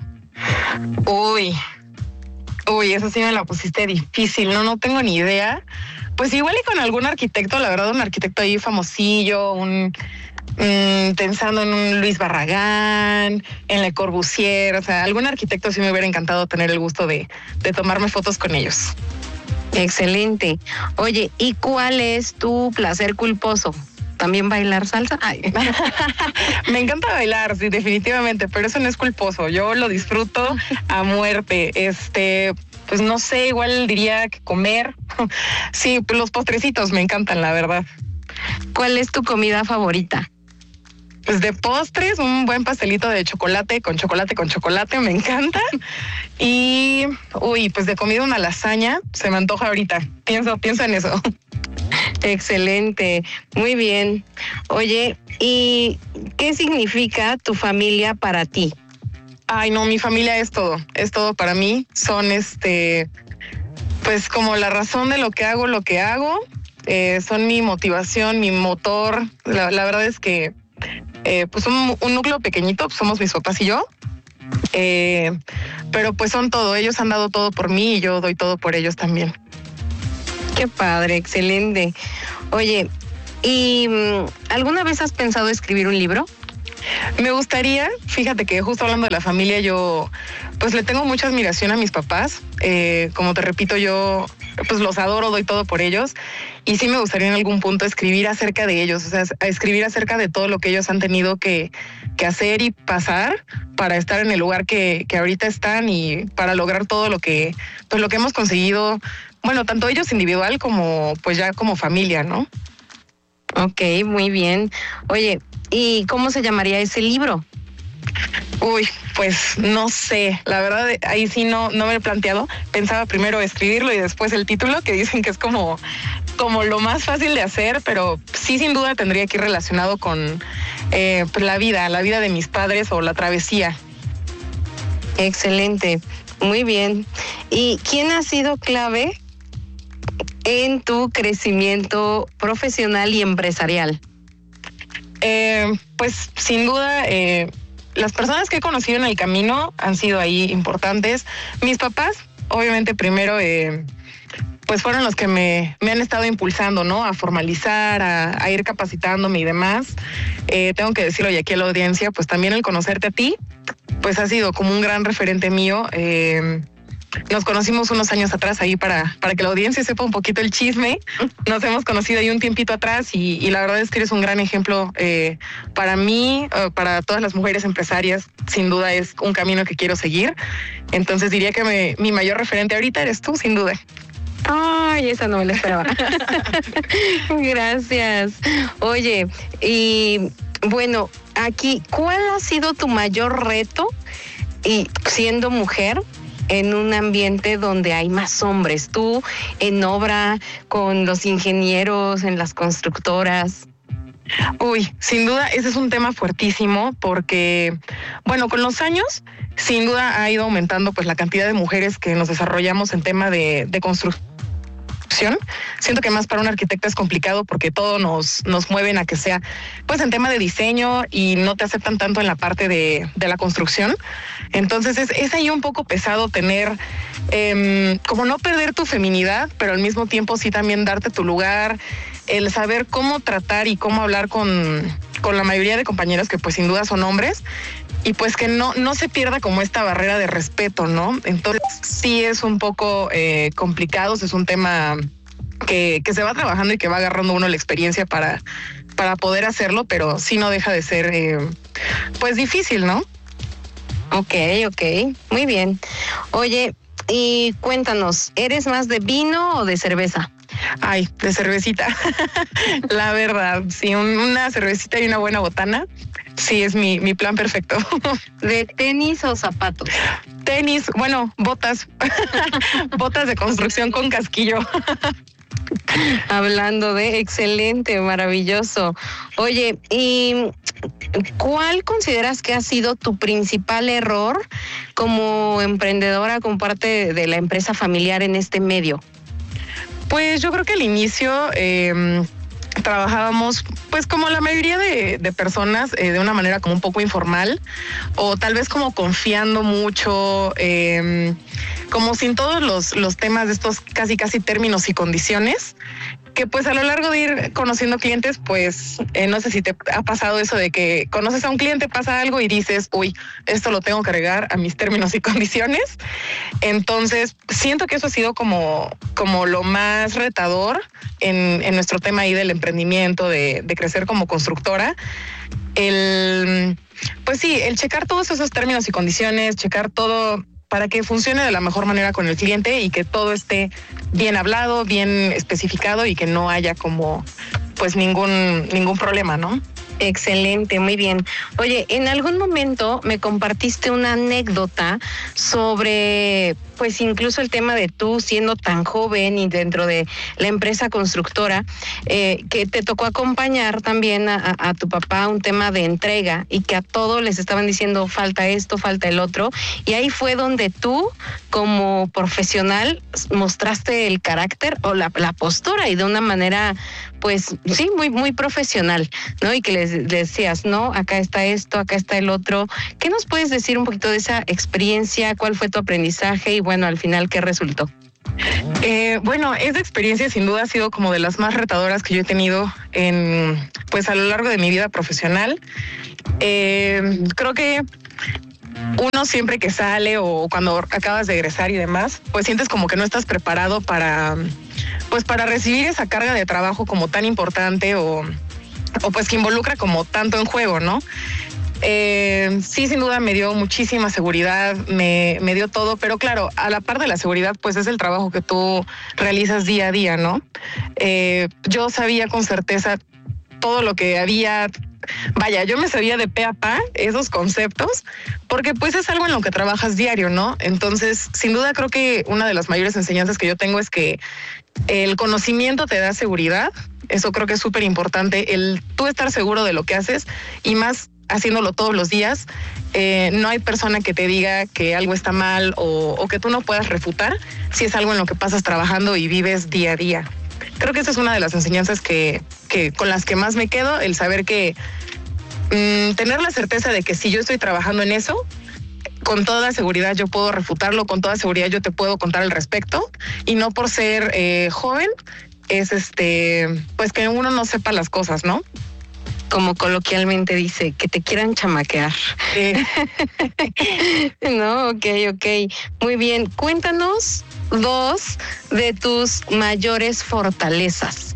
Uy, esa sí me la pusiste difícil, no tengo ni idea. Pues igual y con algún arquitecto, la verdad, un arquitecto ahí famosillo, pensando en un Luis Barragán, en Le Corbusier, o sea, algún arquitecto sí me hubiera encantado tener el gusto de tomarme fotos con ellos. Excelente. Oye, ¿y cuál es tu placer culposo? también bailar salsa? Ay. Me encanta bailar, sí, definitivamente, pero eso no es culposo. Yo lo disfruto a muerte. Pues no sé, igual diría que comer. Sí, los postrecitos me encantan, la verdad. ¿Cuál es tu comida favorita? Pues de postres, un buen pastelito de chocolate con chocolate, me encanta. Y, pues de comida una lasaña, se me antoja ahorita. Pienso en eso. Excelente, muy bien. Oye, ¿y qué significa tu familia para ti? Ay, no, mi familia es todo para mí. Son pues como la razón de lo que hago. Son mi motivación, mi motor. La verdad es que pues un núcleo pequeñito, pues somos mis papás y yo, pero pues son todo, ellos han dado todo por mí y yo doy todo por ellos también. Qué padre, excelente. Oye, ¿y alguna vez has pensado escribir un libro? Me gustaría, fíjate que justo hablando de la familia, yo pues le tengo mucha admiración a mis papás, como te repito, yo pues los adoro, doy todo por ellos, y sí me gustaría en algún punto escribir acerca de ellos, o sea, escribir acerca de todo lo que ellos han tenido que hacer y pasar para estar en el lugar que ahorita están y para lograr todo lo que hemos conseguido, bueno, tanto ellos individual como pues ya como familia, ¿no? Ok, muy bien. Oye, ¿y cómo se llamaría ese libro? Pues no sé, la verdad ahí sí no me lo he planteado. Pensaba primero escribirlo y después el título, que dicen que es como lo más fácil de hacer, pero sí sin duda tendría que ir relacionado con pues la vida de mis padres o la travesía. Excelente, muy bien. ¿Y quién ha sido clave en tu crecimiento profesional y empresarial? Pues sin duda las personas que he conocido en el camino han sido ahí importantes. Mis papás, obviamente primero, pues fueron los que me han estado impulsando, ¿no? A formalizar, a ir capacitándome y demás. Tengo que decirlo, y aquí a la audiencia, pues también el conocerte a ti, pues ha sido como un gran referente mío. Nos conocimos unos años atrás ahí para que la audiencia sepa un poquito el chisme. Nos hemos conocido ahí un tiempito atrás y la verdad es que eres un gran ejemplo para mí, para todas las mujeres empresarias. Sin duda es un camino que quiero seguir. Entonces diría que mi mayor referente ahorita eres tú, sin duda. Ay, esa no me la esperaba. Gracias. Oye, y bueno, aquí, ¿cuál ha sido tu mayor reto y siendo mujer en un ambiente donde hay más hombres? Tú en obra, con los ingenieros, en las constructoras. Sin duda, ese es un tema fuertísimo porque, bueno, con los años, sin duda ha ido aumentando pues la cantidad de mujeres que nos desarrollamos en tema de construcción. Siento que más para un arquitecto es complicado porque todo nos mueven a que sea pues en tema de diseño y no te aceptan tanto en la parte de la construcción. Entonces es ahí un poco pesado tener como no perder tu feminidad, pero al mismo tiempo sí también darte tu lugar, el saber cómo tratar y cómo hablar con la mayoría de compañeros que pues sin duda son hombres y pues que no se pierda como esta barrera de respeto, ¿no? Entonces sí es un poco complicado, es un tema que se va trabajando y que va agarrando uno la experiencia para poder hacerlo, pero sí no deja de ser pues difícil, ¿no? Ok, muy bien. Oye, y cuéntanos, ¿eres más de vino o de cerveza? Ay, de cervecita. La verdad, sí, una cervecita y una buena botana. Sí, es mi plan perfecto. ¿De tenis o zapatos? Tenis, bueno, botas. Botas de construcción con casquillo. Hablando de excelente, maravilloso. Oye, ¿y cuál consideras que ha sido tu principal error como emprendedora, como parte de la empresa familiar en este medio? Pues yo creo que al inicio trabajábamos pues como la mayoría de personas de una manera como un poco informal o tal vez como confiando mucho, como sin todos los temas de estos casi términos y condiciones. que pues a lo largo de ir conociendo clientes, pues no sé si te ha pasado eso de que conoces a un cliente, pasa algo y dices, uy, esto lo tengo que agregar a mis términos y condiciones. Entonces, siento que eso ha sido como lo más retador en nuestro tema ahí del emprendimiento, de crecer como constructora. Pues sí, el checar todos esos términos y condiciones, checar todo para que funcione de la mejor manera con el cliente y que todo esté bien hablado, bien especificado y que no haya como pues ningún problema, ¿no? Excelente, muy bien. Oye, en algún momento me compartiste una anécdota sobre, pues incluso el tema de tú siendo tan joven y dentro de la empresa constructora, que te tocó acompañar también a tu papá un tema de entrega y que a todos les estaban diciendo falta esto, falta el otro. Y ahí fue donde tú, como profesional, mostraste el carácter o la postura y de una manera, pues sí, muy, muy profesional, ¿no? Y que les decías, no, acá está esto, acá está el otro. ¿Qué nos puedes decir un poquito de esa experiencia? ¿Cuál fue tu aprendizaje? Y bueno, al final, ¿qué resultó? Bueno, esa experiencia sin duda ha sido como de las más retadoras que yo he tenido pues a lo largo de mi vida profesional. Creo que uno siempre que sale o cuando acabas de egresar y demás, pues sientes como que no estás preparado para recibir esa carga de trabajo como tan importante o pues que involucra como tanto en juego, ¿no? Sí, sin duda me dio muchísima seguridad, me dio todo, pero claro, a la par de la seguridad, pues es el trabajo que tú realizas día a día, ¿no? Yo sabía con certeza todo lo que había. Vaya, yo me sabía de pe a pa esos conceptos, porque pues es algo en lo que trabajas diario, ¿no? Entonces, sin duda creo que una de las mayores enseñanzas que yo tengo es que el conocimiento te da seguridad. Eso creo que es súper importante, el tú estar seguro de lo que haces y más haciéndolo todos los días. No hay persona que te diga que algo está mal o que tú no puedas refutar si es algo en lo que pasas trabajando y vives día a día. Creo que esa es una de las enseñanzas que con las que más me quedo, el saber que tener la certeza de que si yo estoy trabajando en eso, con toda seguridad yo puedo refutarlo, con toda seguridad yo te puedo contar al respecto, y no por ser joven es pues que uno no sepa las cosas, ¿no? Como coloquialmente dice, que te quieran chamaquear. No, ok. Muy bien, cuéntanos 2 de tus mayores fortalezas.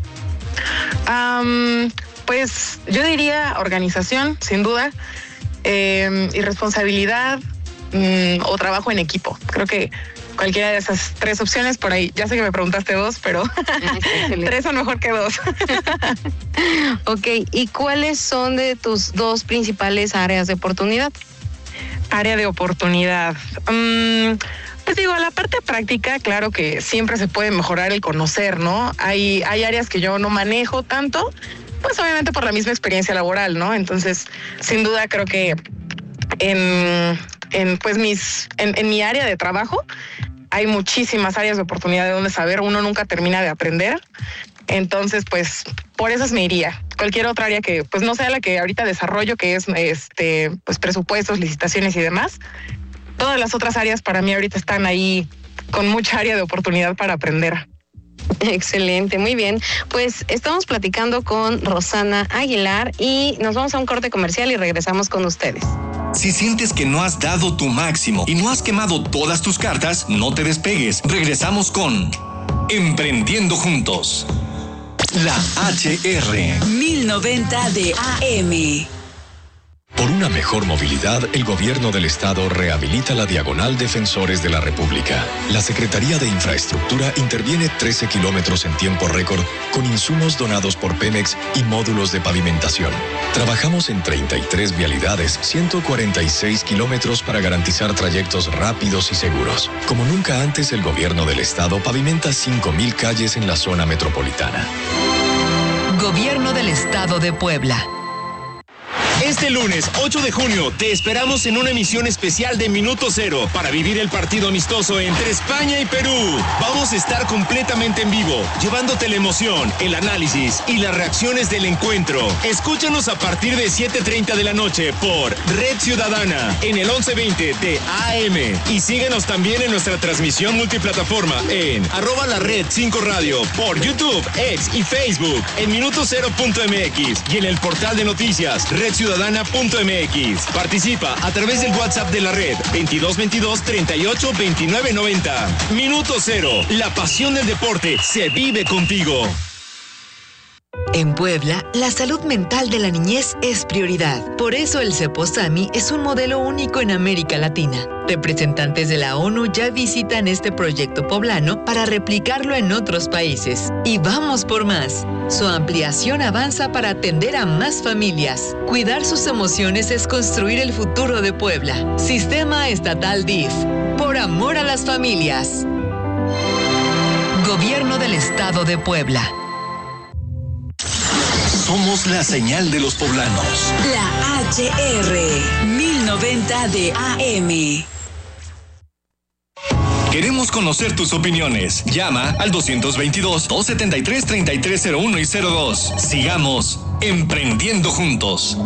Pues yo diría organización, sin duda, y responsabilidad o trabajo en equipo. Creo que cualquiera de esas 3 opciones por ahí. Ya sé que me preguntaste 2, pero 3 son mejor que 2. Ok, ¿y cuáles son de tus 2 principales áreas de oportunidad? Área de oportunidad. Pues digo, la parte práctica, claro que siempre se puede mejorar el conocer, ¿no? Hay áreas que yo no manejo tanto, pues obviamente por la misma experiencia laboral, ¿no? Entonces, sin duda creo que en mi área de trabajo hay muchísimas áreas de oportunidad de donde saber. Uno nunca termina de aprender. Entonces, pues, por esas me iría. Cualquier otra área que, pues, no sea la que ahorita desarrollo, que es, pues, presupuestos, licitaciones y demás. Todas las otras áreas para mí ahorita están ahí con mucha área de oportunidad para aprender. Excelente, muy bien. Pues estamos platicando con Rosana Aguilar y nos vamos a un corte comercial y regresamos con ustedes. Si sientes que no has dado tu máximo y no has quemado todas tus cartas, no te despegues. Regresamos con Emprendiendo Juntos. La HR 1090 de AM. Por una mejor movilidad, el Gobierno del Estado rehabilita la Diagonal Defensores de la República. La Secretaría de Infraestructura interviene 13 kilómetros en tiempo récord con insumos donados por Pemex y módulos de pavimentación. Trabajamos en 33 vialidades, 146 kilómetros para garantizar trayectos rápidos y seguros. Como nunca antes, el Gobierno del Estado pavimenta 5,000 calles en la zona metropolitana. Gobierno del Estado de Puebla. Este lunes 8 de junio te esperamos en una emisión especial de Minuto Cero para vivir el partido amistoso entre España y Perú. Vamos a estar completamente en vivo, llevándote la emoción, el análisis y las reacciones del encuentro. Escúchanos a partir de 7:30 de la noche por Red Ciudadana en el 1120 de AM y síguenos también en nuestra transmisión multiplataforma en @lared5radio por YouTube, X y Facebook en minutocero.mx y en el portal de noticias redciudadana.mx. Participa a través del WhatsApp de la red 2222 38 29 90. Minuto Cero, la pasión del deporte se vive contigo. En Puebla, la salud mental de la niñez es prioridad. Por eso el CEPOSAMI es un modelo único en América Latina. Representantes de la ONU ya visitan este proyecto poblano para replicarlo en otros países. Y vamos por más. Su ampliación avanza para atender a más familias. Cuidar sus emociones es construir el futuro de Puebla. Sistema Estatal DIF. Por amor a las familias. Gobierno del Estado de Puebla. Somos la señal de los poblanos. La HR 1090 de AM. Queremos conocer tus opiniones. Llama al 222-273-3301 y 02. Sigamos emprendiendo juntos.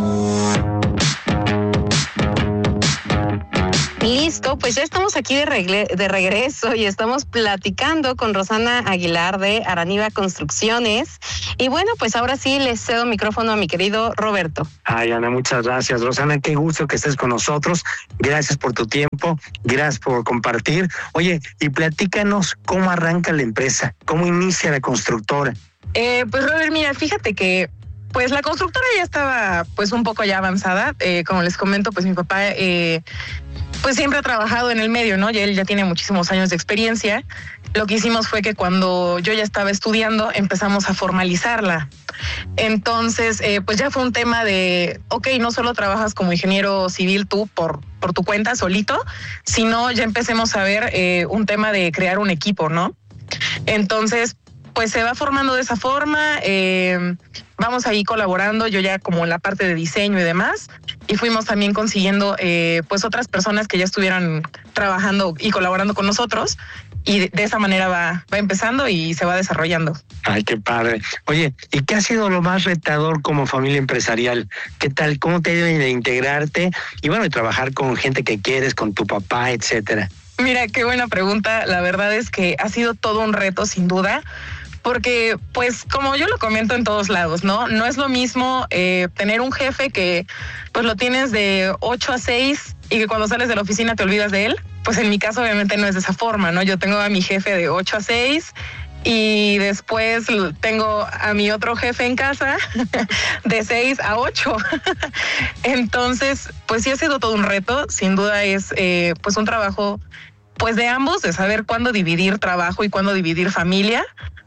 Listo, pues ya estamos aquí de regreso y estamos platicando con Rosana Aguilar de Araniva Construcciones. Y bueno, pues ahora sí les cedo micrófono a mi querido Roberto. Ay, Ana, muchas gracias. Rosana, qué gusto que estés con nosotros. Gracias por tu tiempo, gracias por compartir. Oye, y platícanos cómo arranca la empresa, cómo inicia la constructora. Pues Robert, mira, fíjate que pues la constructora ya estaba pues un poco ya avanzada. Como les comento, pues mi papá pues siempre ha trabajado en el medio, ¿no? Y él ya tiene muchísimos años de experiencia. Lo que hicimos fue que cuando yo ya estaba estudiando empezamos a formalizarla. Entonces, pues ya fue un tema de, no solo trabajas como ingeniero civil tú por tu cuenta solito, sino ya empecemos a ver un tema de crear un equipo, ¿no? Entonces, pues se va formando de esa forma, vamos ahí colaborando, yo ya como en la parte de diseño y demás, y fuimos también consiguiendo pues otras personas que ya estuvieran trabajando y colaborando con nosotros, y de esa manera va empezando y se va desarrollando. Ay, qué padre. Oye, ¿y qué ha sido lo más retador como familia empresarial? ¿Qué tal? ¿Cómo te deben de integrarte? Y bueno, y trabajar con gente que quieres, con tu papá, etcétera. Mira, qué buena pregunta. La verdad es que ha sido todo un reto, sin duda. Porque, pues, como yo lo comento en todos lados, ¿no? No es lo mismo tener un jefe que, pues, lo tienes de 8 a 6 y que cuando sales de la oficina te olvidas de él. Pues en mi caso, obviamente, no es de esa forma, ¿no? Yo tengo a mi jefe de 8 a 6 y después tengo a mi otro jefe en casa de 6 a 8. Entonces, pues sí ha sido todo un reto. Sin duda es, pues, un trabajo, pues, de ambos, de saber cuándo dividir trabajo y cuándo dividir familia.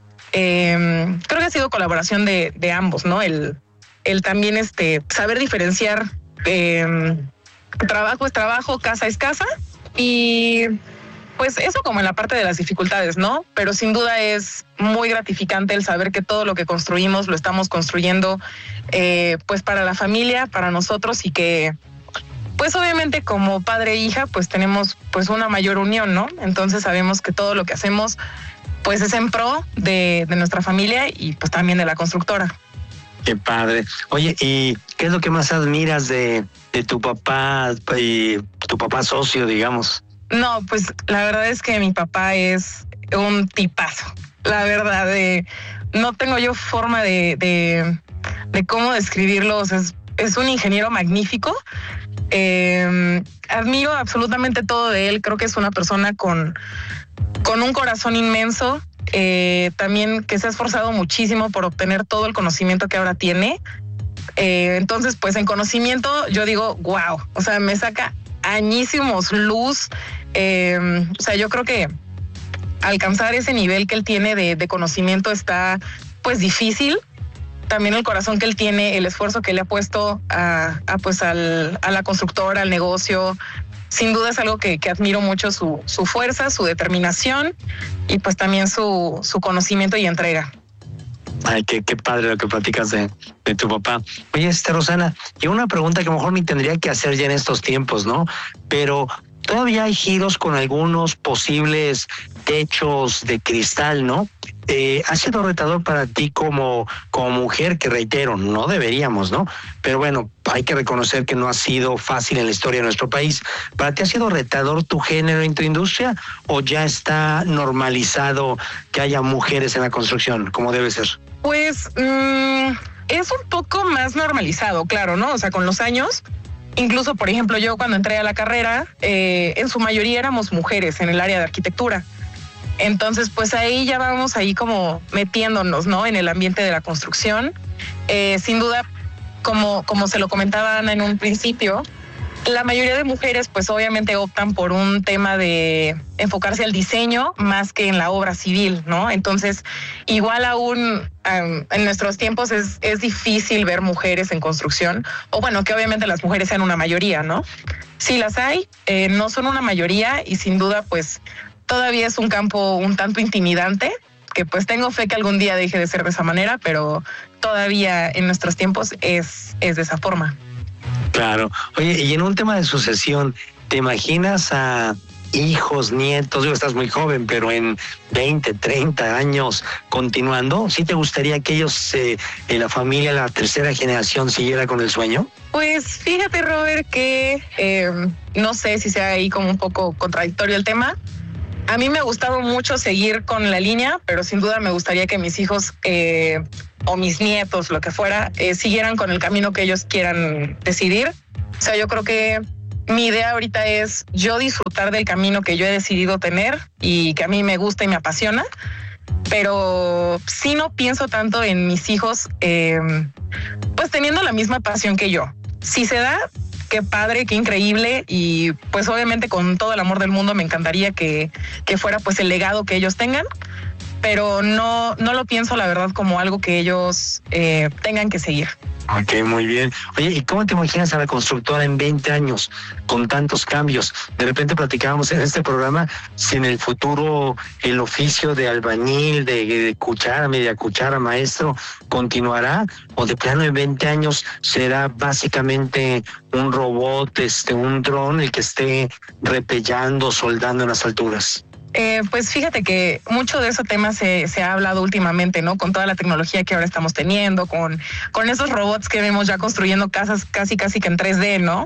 Creo que ha sido colaboración de ambos, ¿no? El también saber diferenciar trabajo es trabajo, casa es casa, y pues eso como en la parte de las dificultades, ¿no? Pero sin duda es muy gratificante el saber que todo lo que construimos lo estamos construyendo pues para la familia, para nosotros, y que pues obviamente como padre e hija pues tenemos pues una mayor unión, ¿no? Entonces sabemos que todo lo que hacemos pues es en pro de nuestra familia y pues también de la constructora. Qué padre. Oye, ¿y qué es lo que más admiras de tu papá y tu papá socio, digamos? No, pues la verdad es que mi papá es un tipazo. La verdad, no tengo yo forma de cómo describirlo. O sea, es un ingeniero magnífico. Admiro absolutamente todo de él. Creo que es una persona con un corazón inmenso, también que se ha esforzado muchísimo por obtener todo el conocimiento que ahora tiene. Entonces, pues en conocimiento yo digo, wow, o sea, me saca añísimos luz. O sea, yo creo que alcanzar ese nivel que él tiene de conocimiento está pues difícil. También el corazón que él tiene, el esfuerzo que le ha puesto a la constructora, al negocio. Sin duda es algo que admiro mucho, su fuerza, su determinación y pues también su conocimiento y entrega. Ay, qué padre lo que platicas de tu papá. Oye, Rosana, y una pregunta que a lo mejor ni tendría que hacer ya en estos tiempos, ¿no? Pero todavía hay giros con algunos posibles techos de cristal, ¿no? Ha sido retador para ti como mujer, que reitero, no deberíamos, ¿no? Pero bueno, hay que reconocer que no ha sido fácil en la historia de nuestro país. ¿Para ti ha sido retador tu género en tu industria o ya está normalizado que haya mujeres en la construcción, como debe ser? Pues es un poco más normalizado, claro, ¿no? O sea, con los años. Incluso, por ejemplo, yo cuando entré a la carrera, en su mayoría éramos mujeres en el área de arquitectura. Entonces, pues ahí ya vamos ahí como metiéndonos, ¿no? En el ambiente de la construcción. Sin duda, como se lo comentaba Ana en un principio, la mayoría de mujeres pues obviamente optan por un tema de enfocarse al diseño más que en la obra civil, ¿no? Entonces, igual aún en nuestros tiempos es difícil ver mujeres en construcción, o bueno, que obviamente las mujeres sean una mayoría, ¿no? Sí las hay, no son una mayoría y sin duda pues todavía es un campo un tanto intimidante, que pues tengo fe que algún día deje de ser de esa manera, pero todavía en nuestros tiempos es de esa forma. Claro. Oye, y en un tema de sucesión, ¿te imaginas a hijos, nietos? Digo, estás muy joven, pero en 20, 30 años continuando, ¿sí te gustaría que ellos, la familia, la tercera generación, siguiera con el sueño? Pues fíjate, Robert, que no sé si sea ahí como un poco contradictorio el tema. A mí me ha gustado mucho seguir con la línea, pero sin duda me gustaría que mis hijos o mis nietos, lo que fuera, siguieran con el camino que ellos quieran decidir. O sea, yo creo que mi idea ahorita es yo disfrutar del camino que yo he decidido tener y que a mí me gusta y me apasiona, pero sí no pienso tanto en mis hijos pues teniendo la misma pasión que yo. Si se da, qué padre, qué increíble, y pues obviamente con todo el amor del mundo me encantaría que fuera pues el legado que ellos tengan, pero no lo pienso la verdad como algo que ellos tengan que seguir. Ok, muy bien. Oye, ¿y cómo te imaginas a la constructora en 20 años con tantos cambios? De repente platicábamos en este programa si en el futuro el oficio de albañil, de cuchara, media cuchara, maestro, continuará, o de plano en 20 años será básicamente un robot, un dron el que esté repellando, soldando en las alturas. Pues fíjate que mucho de ese tema se ha hablado últimamente, ¿no? Con toda la tecnología que ahora estamos teniendo, con esos robots que vemos ya construyendo casas casi que en 3D, ¿no?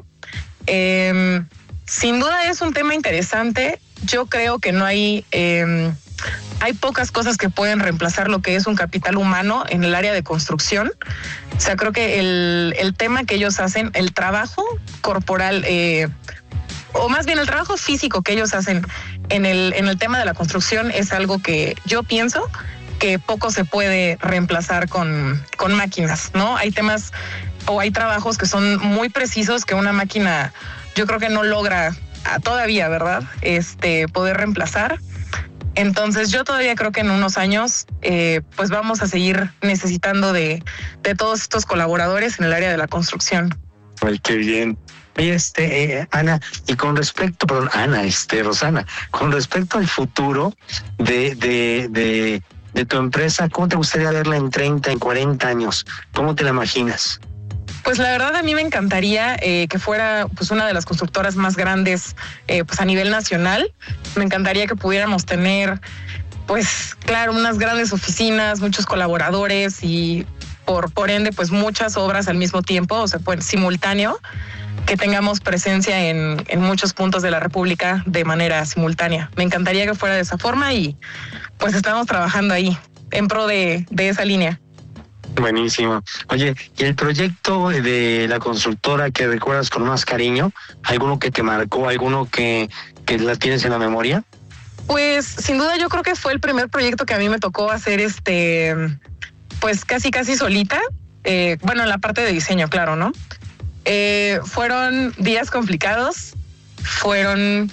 Sin duda es un tema interesante. Yo creo que no hay pocas cosas que pueden reemplazar lo que es un capital humano en el área de construcción. O sea, creo que el tema que ellos hacen, el trabajo corporal, o más bien el trabajo físico que ellos hacen en el tema de la construcción es algo que yo pienso que poco se puede reemplazar con máquinas, ¿no? Hay temas o hay trabajos que son muy precisos que una máquina yo creo que no logra todavía, ¿verdad? Poder reemplazar. Entonces yo todavía creo que en unos años pues vamos a seguir necesitando de todos estos colaboradores en el área de la construcción. Ay, qué bien. Oye, Ana, y con respecto, Rosana, con respecto al futuro de tu empresa, ¿cómo te gustaría verla en 30, en 40 años? ¿Cómo te la imaginas? Pues la verdad a mí me encantaría que fuera pues una de las constructoras más grandes pues a nivel nacional. Me encantaría que pudiéramos tener pues claro unas grandes oficinas, muchos colaboradores y por ende pues muchas obras al mismo tiempo, o sea, pues simultáneo, que tengamos presencia en muchos puntos de la República de manera simultánea. Me encantaría que fuera de esa forma y pues estamos trabajando ahí en pro de esa línea. Buenísimo. Oye, ¿y el proyecto de la constructora que recuerdas con más cariño? ¿Alguno que te marcó? ¿Alguno que la tienes en la memoria? Pues sin duda yo creo que fue el primer proyecto que a mí me tocó hacer pues casi solita. Bueno, en la parte de diseño, claro, ¿no? Fueron días complicados, fueron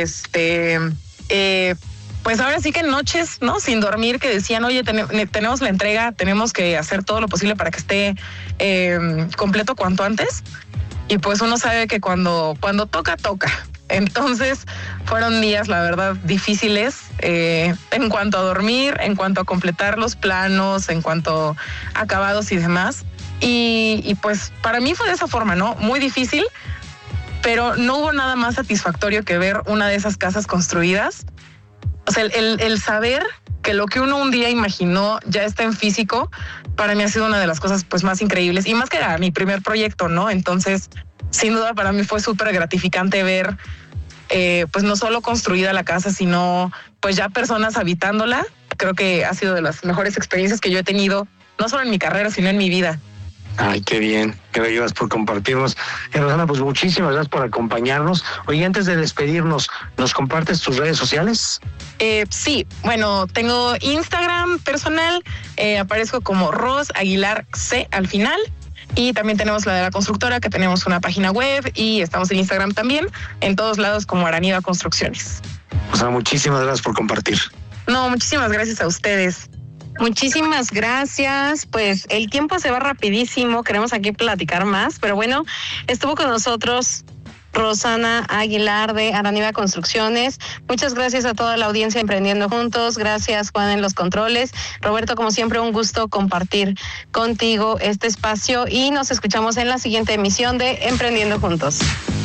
pues ahora sí que noches, ¿no? Sin dormir, que decían, oye, tenemos la entrega, tenemos que hacer todo lo posible para que esté completo cuanto antes. Y pues uno sabe que cuando toca. Entonces fueron días, la verdad, difíciles. en cuanto a dormir, en cuanto a completar los planos, en cuanto a acabados y demás. Y pues para mí fue de esa forma, ¿no? Muy difícil, pero no hubo nada más satisfactorio que ver una de esas casas construidas. O sea, el saber que lo que uno un día imaginó ya está en físico, para mí ha sido una de las cosas pues más increíbles, y más que era mi primer proyecto, ¿no? Entonces, sin duda para mí fue súper gratificante ver pues no solo construida la casa, sino pues ya personas habitándola. Creo que ha sido de las mejores experiencias que yo he tenido, no solo en mi carrera, sino en mi vida. Ay, qué bien, gracias por compartirnos. Rosana, pues muchísimas gracias por acompañarnos. Oye, antes de despedirnos, ¿nos compartes tus redes sociales? Sí, bueno, tengo Instagram personal, aparezco como Ros Aguilar C al final, y también tenemos la de la constructora, que tenemos una página web, y estamos en Instagram también, en todos lados como Araniva Construcciones. O sea, muchísimas gracias por compartir. No, muchísimas gracias a ustedes. Muchísimas gracias. Pues el tiempo se va rapidísimo, queremos aquí platicar más, pero bueno, estuvo con nosotros Rosana Aguilar de Araniva Construcciones. Muchas gracias a toda la audiencia Emprendiendo Juntos. Gracias, Juan, en los controles. Roberto, como siempre, un gusto compartir contigo este espacio, y nos escuchamos en la siguiente emisión de Emprendiendo Juntos.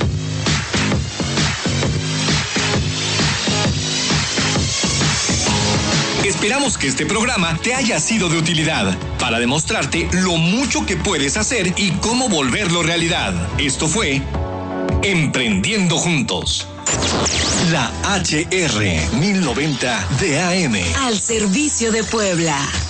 Esperamos que este programa te haya sido de utilidad para demostrarte lo mucho que puedes hacer y cómo volverlo realidad. Esto fue Emprendiendo Juntos. La HR 1090 de AM. Al servicio de Puebla.